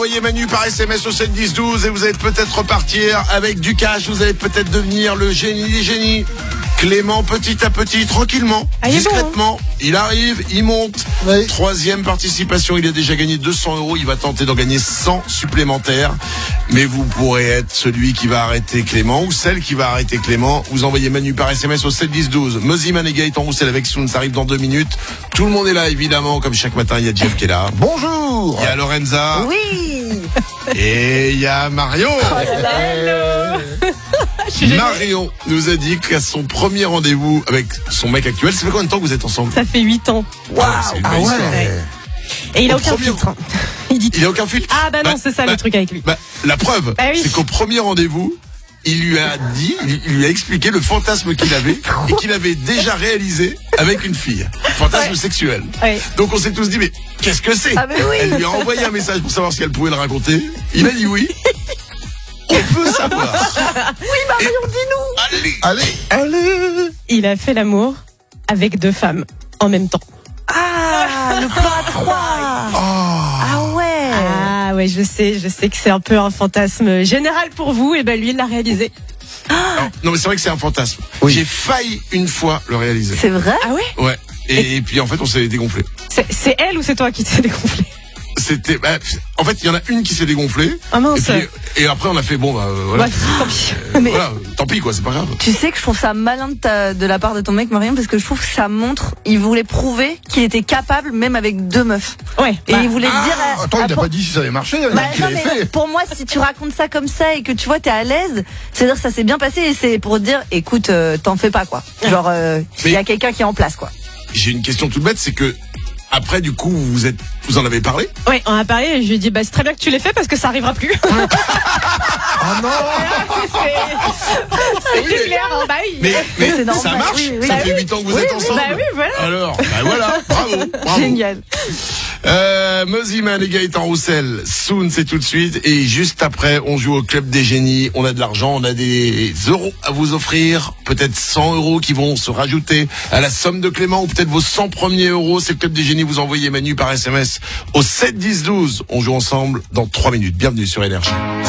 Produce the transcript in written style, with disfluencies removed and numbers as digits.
Envoyez Manu par SMS au 7 10 12 et vous allez peut-être repartir avec du cash. Vous allez peut-être devenir le génie des génies. Clément, petit à petit, tranquillement, discrètement, il arrive, il monte. Oui. Troisième participation, il a déjà gagné 200 €. Il va tenter d'en gagner 100 supplémentaires. Mais vous pourrez être celui qui va arrêter Clément ou celle qui va arrêter Clément. Vous envoyez Manu par SMS au 7 10 12. Moziman et Gaëtan Roussel avec Soun, ça arrive dans 2 minutes. Tout le monde est là, évidemment. Comme chaque matin, il y a Jeff qui est là. Bonjour. Il y a Lorenza. Oui. Et il y a Marion. Hello. Marion nous a dit qu'à son premier rendez-vous avec son mec actuel, ça fait combien de temps que vous êtes ensemble? Ça fait 8 ans. C'est une belle histoire. Et il a Au aucun premier- filtre. hein. Il dit Il a aucun filtre? Ah bah non, c'est ça le truc avec lui. La preuve, Bah oui. c'est qu'au premier rendez-vous, il lui a expliqué le fantasme qu'il avait et qu'il avait déjà réalisé avec une fille. Fantasme sexuel. Ouais. Donc on s'est tous dit, mais qu'est-ce que c'est? Ah mais oui. Elle lui a envoyé un message pour savoir si elle pouvait le raconter. Il a dit oui. On peut savoir. Oui, Marion, dis-nous. Allez. Il a fait l'amour avec 2 femmes en même temps. Ah, le plan à 3. Ah ouais. Ah ouais, je sais que c'est un peu un fantasme général pour vous. Et ben lui, il l'a réalisé. Non mais c'est vrai que c'est un fantasme. Oui. J'ai failli une fois le réaliser. C'est vrai? Ah ouais. Ouais. Et puis en fait on s'est dégonflé. C'est elle ou c'est toi qui t'es dégonflé? C'était, en fait il y en a une qui s'est dégonflée. Ah mince. Et après on a fait bon voilà. Ouais, tant pis. Mais- Voilà, tant pis quoi, c'est pas grave. Tu sais que je trouve ça malin de la part de ton mec, Marion, parce que je trouve que ça montre, il voulait prouver qu'il était capable même avec 2 meufs. Ouais. Et il voulait dire... Attends, il n'a pour- pas dit si ça avait marché, il a Bah, dit qu'il non, avait mais fait. pour moi, si tu racontes ça comme ça et que tu vois, t'es à l'aise, c'est-à-dire que ça s'est bien passé et c'est pour te dire, écoute, t'en fais pas, quoi. Genre, il y a quelqu'un qui est en place, quoi. J'ai une question toute bête, c'est que après du coup vous en avez parlé? Ouais, on a parlé et je lui ai dit bah c'est très bien que tu l'aies fait parce que ça arrivera plus. Ah non. C'est clair, hein, bah oui. Mais c'est normal, ça marche, oui, oui. ça Bah fait oui. 8 ans que vous êtes ensemble. Bah oui, voilà. Alors, voilà, bravo. Génial. Moziman et Gaëtan Roussel, Soon c'est tout de suite et juste après on joue au Club des Génies, on a de l'argent, on a des euros à vous offrir, peut-être 100 € qui vont se rajouter à la somme de Clément ou peut-être vos 100 premiers euros, c'est le Club des Génies, vous envoyez Manu par SMS au 7 10 12, on joue ensemble dans 3 minutes, bienvenue sur Énergie.